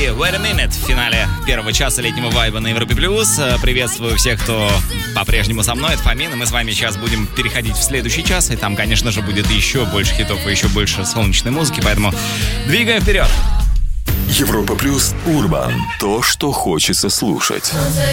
Wait a Minute в финале первого часа летнего вайба на Европе+. Приветствую всех, кто по-прежнему со мной. Это Фомин, и мы с вами сейчас будем переходить в следующий час. И там, конечно же, будет еще больше хитов и еще больше солнечной музыки. Поэтому двигаем вперед. Европа Плюс Урбан. То, что хочется слушать.